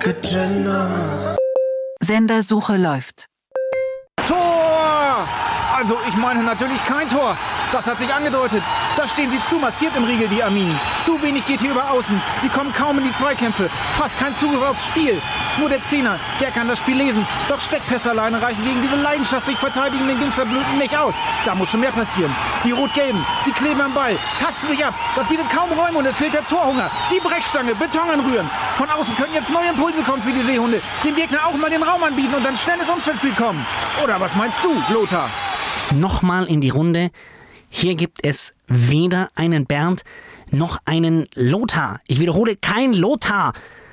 gegendert. Sendersuche läuft. Tor! Also, ich meine natürlich kein Tor. Das hat sich angedeutet. Da stehen sie zu massiert im Riegel, die Arminen. Zu wenig geht hier über außen. Sie kommen kaum in die Zweikämpfe. Fast kein Zugriff aufs Spiel. Nur der Zehner, der kann das Spiel lesen. Doch Steckpässe alleine reichen gegen diese leidenschaftlich verteidigenden Ginsterblüten nicht aus. Da muss schon mehr passieren. Die Rot-Gelben, sie kleben am Ball, tasten sich ab. Das bietet kaum Räume und es fehlt der Torhunger. Die Brechstange, Beton anrühren. Von außen können jetzt neue Impulse kommen für die Seehunde. Dem Gegner auch mal den Raum anbieten und dann schnelles Umschaltspiel kommen. Oder was meinst du, Lothar? Nochmal in die Runde. Hier gibt es weder einen Bernd noch einen Lothar. Ich wiederhole, kein Lothar.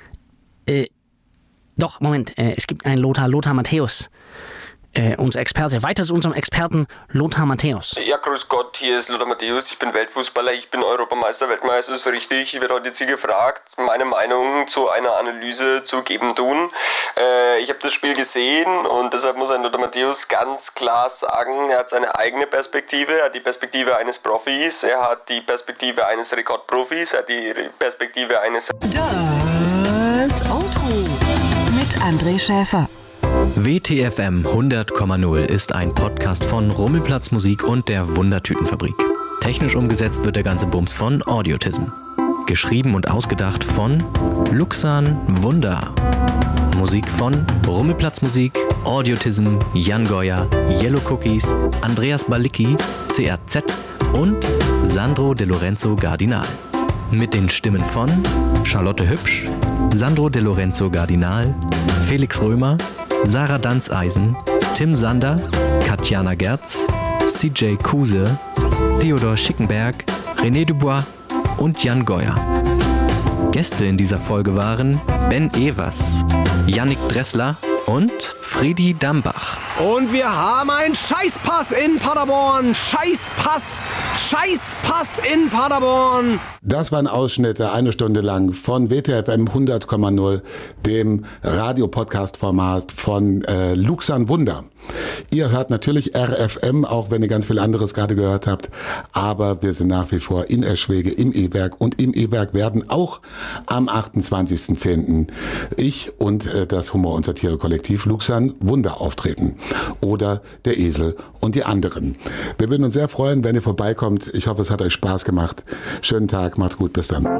Doch, Moment, es gibt einen Lothar Matthäus. Unser Experte. Weiter zu unserem Experten Lothar Matthäus. Ja, grüß Gott, hier ist Lothar Matthäus, ich bin Weltfußballer, ich bin Europameister, Weltmeister, ist richtig. Ich werde heute jetzt hier gefragt, meine Meinung zu einer Analyse zu geben tun. Ich habe das Spiel gesehen und deshalb muss ein Lothar Matthäus ganz klar sagen, er hat seine eigene Perspektive, er hat die Perspektive eines Profis, er hat die Perspektive eines Rekordprofis, er hat die Perspektive eines... Das Outro mit André Schäfer. WTFM 100,0 ist ein Podcast von Rummelplatz Musik und der Wundertütenfabrik. Technisch umgesetzt wird der ganze Bums von Audiotism. Geschrieben und ausgedacht von Luxan Wunder. Musik von Rummelplatz Musik, Audiotism, Jan Goya, Yellow Cookies, Andreas Balicki, CRZ und Sandro De Lorenzo Gardinal. Mit den Stimmen von Charlotte Hübsch, Sandro De Lorenzo Gardinal, Felix Römer, Sarah Danzeisen, Tim Sander, Katjana Gerz, CJ Kuse, Theodor Schickenberg, René Dubois und Jan Goya. Gäste in dieser Folge waren Ben Evers, Yannick Dressler und Friedi Dambach. Und wir haben einen Scheißpass in Paderborn. Scheißpass in Paderborn. Das waren Ausschnitte, eine Stunde lang von WTFM 100,0, dem Radio-Podcast-Format von Luxan Wunder. Ihr hört natürlich RFM, auch wenn ihr ganz viel anderes gerade gehört habt. Aber wir sind nach wie vor in Eschwege im E-Werk. Und im E-Werk werden auch am 28.10. ich und das Humor- und Satire-Kollektiv Luxan Wunder auftreten. Oder der Esel und die anderen. Wir würden uns sehr freuen, wenn ihr vorbeikommt. Ich hoffe, es hat euch Spaß gemacht. Schönen Tag, macht's gut, bis dann.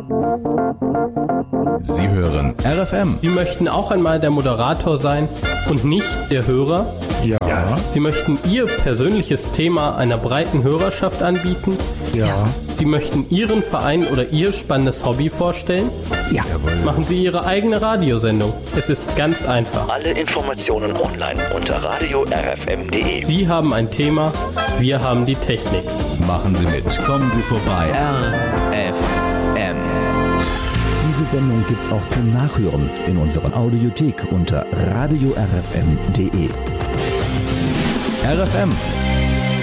Sie hören RFM. Sie möchten auch einmal der Moderator sein und nicht der Hörer? Ja. Sie möchten Ihr persönliches Thema einer breiten Hörerschaft anbieten? Ja. Sie möchten Ihren Verein oder Ihr spannendes Hobby vorstellen? Ja. Machen Sie Ihre eigene Radiosendung. Es ist ganz einfach. Alle Informationen online unter radio-rfm.de. Sie haben ein Thema, wir haben die Technik. Machen Sie mit. Kommen Sie vorbei. RFM. Diese Sendung gibt's auch zum Nachhören in unserer Audiothek unter radio-rfm.de. RFM